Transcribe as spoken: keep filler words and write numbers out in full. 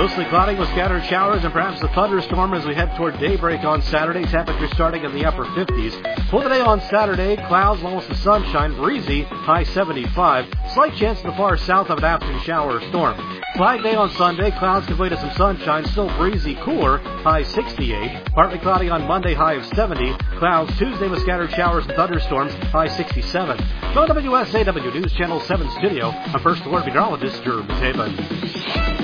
Mostly cloudy with scattered showers and perhaps a thunderstorm as we head toward daybreak on Saturday. Temperatures starting in the upper fifties. For the day on Saturday, clouds along with the sunshine, breezy, high seventy-five. Slight chance in the far south of an afternoon shower or storm. Flag Day on Sunday, clouds give way to some sunshine, still breezy, cooler, high sixty-eight. Partly cloudy on Monday, high of seventy. Clouds Tuesday with scattered showers and thunderstorms, high sixty-seven. From W S A W News Channel seven studio, I'm First Alert Meteorologist Jeremy Taban.